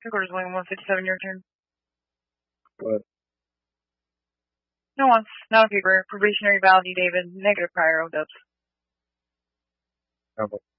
Headquarters William 157, your turn. What? No wants. Not a fever. Probationary validity, David. Negative prior O-dubs. Okay.